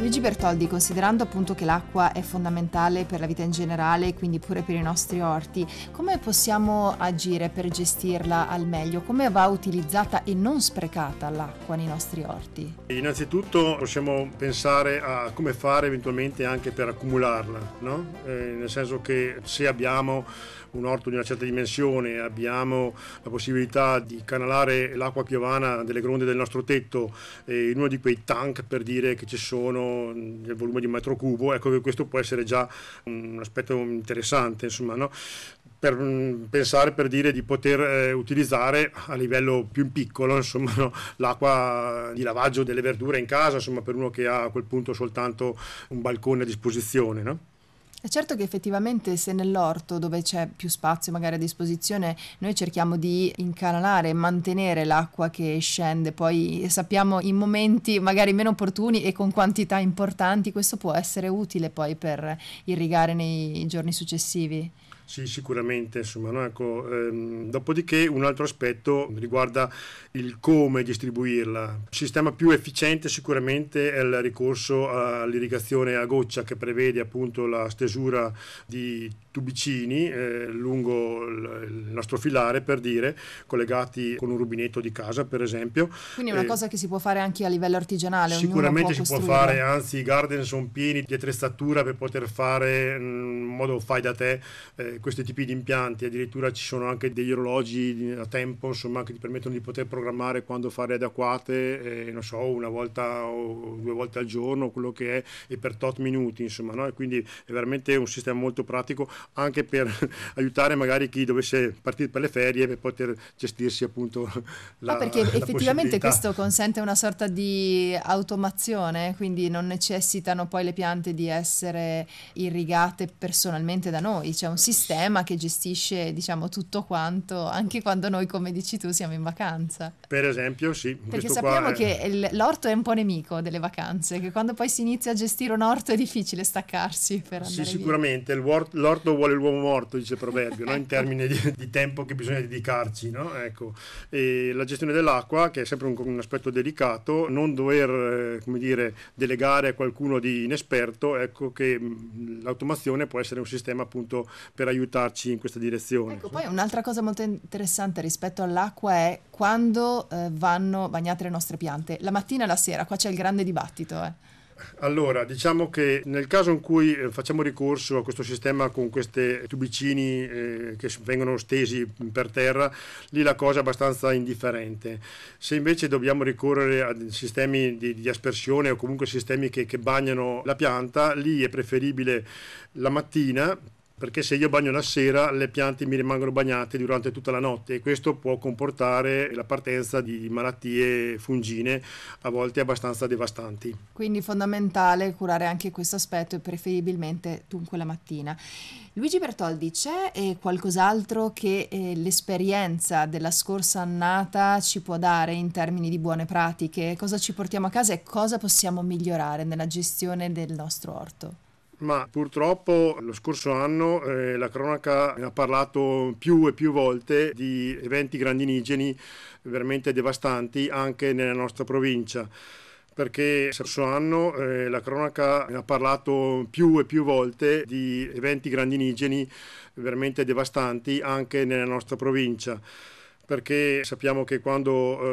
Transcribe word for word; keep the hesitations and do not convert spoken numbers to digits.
Luigi Bertoldi, considerando appunto che l'acqua è fondamentale per la vita in generale e quindi pure per i nostri orti, come possiamo agire per gestirla al meglio? Come va utilizzata e non sprecata l'acqua nei nostri orti? Innanzitutto possiamo pensare a come fare eventualmente anche per accumularla, no? Eh, nel senso che se abbiamo un orto di una certa dimensione, abbiamo la possibilità di canalare l'acqua piovana delle gronde del nostro tetto eh, in uno di quei tank, per dire, che ci sono nel volume di un metro cubo, ecco che questo può essere già un aspetto interessante, insomma, no? Per mh, pensare, per dire, di poter eh, utilizzare a livello più piccolo, insomma, no? l'acqua di lavaggio delle verdure in casa, insomma, per uno che ha a quel punto soltanto un balcone a disposizione, no? È certo che effettivamente se nell'orto dove c'è più spazio magari a disposizione noi cerchiamo di incanalare e mantenere l'acqua che scende, poi sappiamo in momenti magari meno opportuni e con quantità importanti, questo può essere utile poi per irrigare nei giorni successivi. Sì, sicuramente, insomma, no? Ecco, ehm, dopodiché un altro aspetto riguarda il come distribuirla. Il sistema più efficiente sicuramente è il ricorso all'irrigazione a goccia, che prevede appunto la stesura di tubicini eh, lungo il, il nostro filare, per dire, collegati con un rubinetto di casa, per esempio. Quindi è una eh, cosa che si può fare anche a livello artigianale, Sicuramente ognuno può si può costruire. fare, anzi i garden sono pieni di attrezzatura per poter fare in modo fai da te eh, questi tipi di impianti. Addirittura ci sono anche degli orologi a tempo, insomma, che ti permettono di poter programmare quando fare adeguate, eh, non so, una volta o due volte al giorno, quello che è, e per tot minuti, insomma, no? E quindi è veramente un sistema molto pratico anche per aiutare magari chi dovesse partire per le ferie, per poter gestirsi appunto la, ah, perché la effettivamente possibilità. questo consente una sorta di automazione, quindi non necessitano poi le piante di essere irrigate personalmente da noi, c'è un sistema che gestisce, diciamo, tutto quanto, anche quando noi, come dici tu, siamo in vacanza. Per esempio, sì. Perché questo sappiamo qua è... che il, l'orto è un po' nemico delle vacanze, che quando poi si inizia a gestire un orto è difficile staccarsi per andare Sì, via. sicuramente, l'orto vuole l'uomo morto, dice il proverbio, no? In termini di, di tempo che bisogna dedicarci, no? Ecco. E la gestione dell'acqua, che è sempre un, un aspetto delicato, non dover eh, come dire, delegare a qualcuno di inesperto, ecco che mh, l'automazione può essere un sistema appunto per aiutarci in questa direzione. Ecco, poi un'altra cosa molto interessante rispetto all'acqua è quando eh, vanno bagnate le nostre piante, la mattina e la sera, qua c'è il grande dibattito. Eh. Allora, diciamo che nel caso in cui facciamo ricorso a questo sistema con questi tubicini eh, che vengono stesi per terra, lì la cosa è abbastanza indifferente. Se invece dobbiamo ricorrere a sistemi di, di aspersione o comunque sistemi che, che bagnano la pianta, lì è preferibile la mattina, perché se io bagno la sera le piante mi rimangono bagnate durante tutta la notte e questo può comportare la partenza di malattie fungine a volte abbastanza devastanti. Quindi fondamentale curare anche questo aspetto e preferibilmente dunque la mattina. Luigi Bertoldi, c'è eh, qualcos'altro che eh, l'esperienza della scorsa annata ci può dare in termini di buone pratiche? Cosa ci portiamo a casa e cosa possiamo migliorare nella gestione del nostro orto? Ma purtroppo lo scorso anno eh, la cronaca ha parlato più e più volte di eventi grandinigeni veramente devastanti anche nella nostra provincia, perché lo scorso anno eh, la cronaca ha parlato più e più volte di eventi grandinigeni veramente devastanti anche nella nostra provincia, perché sappiamo che quando eh,